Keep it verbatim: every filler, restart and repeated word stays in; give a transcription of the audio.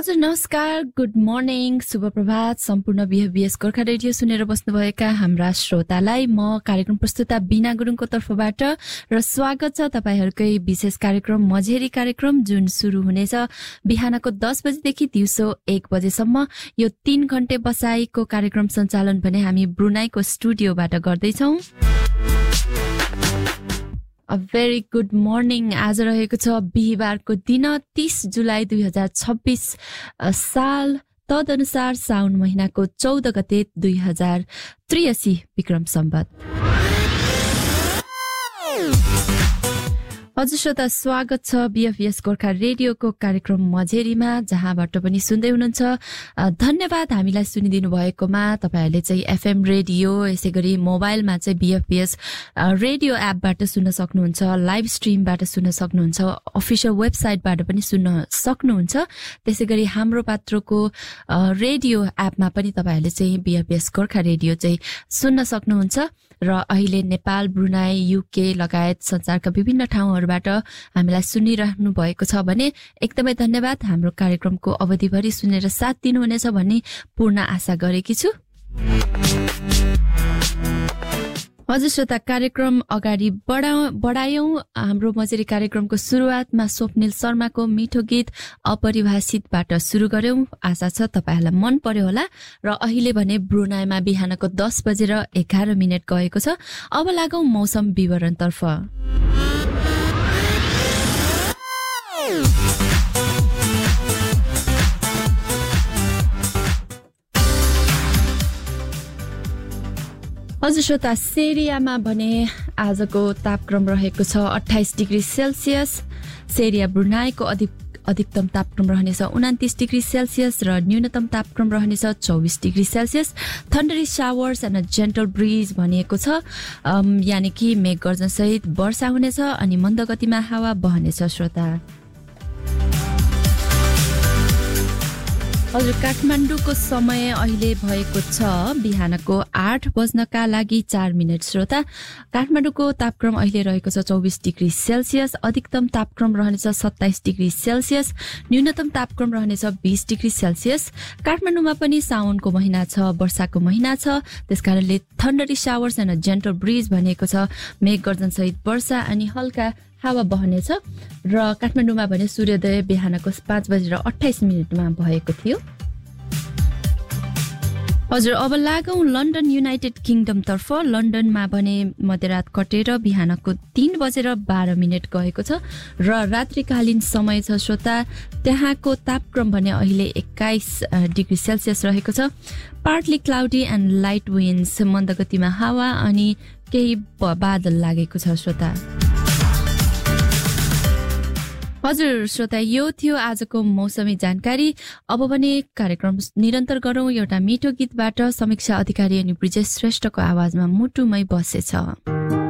हजुर नमस्कार, good morning, शुभ प्रभात सम्पूर्ण बिएफबिएस गोर्खा रेडियो सुनेर बस्नुभएका हाम्रा श्रोतालाई म कार्यक्रम प्रस्तुता बिना गुरुङको तर्फबाट र स्वागत छ तपाईहरुकै विशेष कार्यक्रम मझेरी कार्यक्रम जुन सुरु हुनेछ बिहानको दस बजेदेखि दिउँसो एक बजेसम्म। यो तीन घण्टे बसाइको कार्यक्रम सञ्चालन भने हामी ब्रुनाईको स्टुडियोबाट गर्दैछौं। A very good morning। आज रहेको छ बिहीबारको दिन तीस जुलाई दुई हजार छब्बीस साल, तदनुसार साउन महिनाको चौध गते दुई हजार त्रियासी विक्रम सम्वत। हजुर श्रोता, स्वागत छ बिएफबिएस गोर्खा रेडियोको कार्यक्रम मझेरीमा, जहाँबाट पनि सुन्दै हुनुहुन्छ। धन्यवाद हामीलाई सुनिदिनु भएकोमा। तपाईहरुले चाहिँ एफएम रेडियो, यसैगरी मोबाइलमा चाहिँ बिएफबिएस रेडियो एपबाट सुन्न सक्नुहुन्छ, लाइभ स्ट्रिमबाट सुन्न सक्नुहुन्छ, अफिसियल वेबसाइटबाट पनि सुन्न सक्नुहुन्छ। त्यसैगरी हाम्रो पात्रोको रेडियो एपमा पनि तपाईहरुले चाहिँ बिएफबिएस गोर्खा रेडियो चाहिँ सुन्न सक्नुहुन्छ। र अहिले नेपाल, ब्रुनाई, युके लगायत संसारका विभिन्न ठाउँहरुबाट हामीलाई सुनिरहनु भएको छ भने एकदमै धन्यवाद। हाम्रो कार्यक्रमको अवधिभरि सुनेर साथ दिनुहुनेछ भन्ने पूर्ण आशा गरेकी छु। हजुर श्रोता, कार्यक्रम अगाडि बढायौं। हाम्रो मझेरी कार्यक्रमको सुरुवातमा स्वप्निल शर्माको मिठो गीत अपरिभाषितबाट सुरु गर्यौं। आशा छ तपाईहरुलाई मन पर्यो होला। र अहिले भने ब्रुनाईमा बिहानको दस बजेर एघार मिनट गएको छ। अब लागौं मौसम विवरणतर्फ। हजुर श्रोता, सेरियामा भने आजको तापक्रम रहेको छ अट्ठाइस डिग्री सेल्सियस। सेरिया ब्रुनाईको अधिक अधिकतम तापक्रम रहनेछ उनातीस डिग्री सेल्सियस र न्यूनतम तापक्रम रहनेछ चौबीस degree Celsius. थन्डरी showers and gentle bridge भनिएको छ, यानि कि मेघ गर्जन सहित वर्षा हुनेछ अनि मन्द गतिमा हावा बहनेछ। श्रोता हजुर, काठमाडौँको समय अहिले भएको छ बिहानको आठ बज्नका लागि चार मिनट। श्रोता, काठमाडौँको तापक्रम अहिले रहेको छ चौबीस डिग्री सेल्सियस। अधिकतम तापक्रम रहनेछ सत्ताइस डिग्री सेल्सियस, न्यूनतम तापक्रम रहनेछ बीस डिग्री सेल्सियस। काठमाडौँमा पनि साउनको महिना छ, वर्षाको महिना छ, त्यसकारणले थन्डरी शावर्स एन्ड जेन्टल ब्रिज भनेको छ। मेघ गर्जन सहित वर्षा अनि हल्का हावा बहनेछ। र काठमाडौँमा भने सूर्योदय बिहानको पाँच बजेर अट्ठाइस मिनटमा भएको थियो। हजुर, अब लागौं लन्डन युनाइटेड किङडम तर्फ। लन्डनमा भने मध्यरात कटेर बिहानको तीन बजेर बाह्र मिनट गएको छ र रात्रिकालीन समय छ। श्रोता, त्यहाँको तापक्रम भने अहिले एक्काइस डिग्री सेल्सियस रहेको छ। पार्टली क्लाउडी एन्ड लाइट विन्ड्स, मन्द गतिमा हावा अनि केही बादल लागेको छ। श्रोता हजुर श्रोता, यो थियो आजको मौसमी जानकारी। अब भने कार्यक्रम निरन्तर गरौं एउटा मिठो गीतबाट। समीक्षा अधिकारी अनि ब्रिजेश श्रेष्ठको आवाजमा मुटुमै बसेछ।